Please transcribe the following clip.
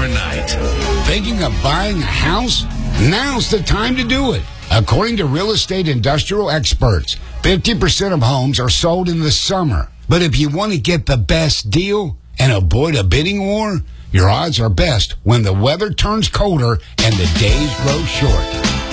overnight. Thinking of buying a house? Now's the time to do it. According to real estate industrial experts, 50% of homes are sold in the summer. But if you want to get the best deal and avoid a bidding war, your odds are best when the weather turns colder and the days grow short.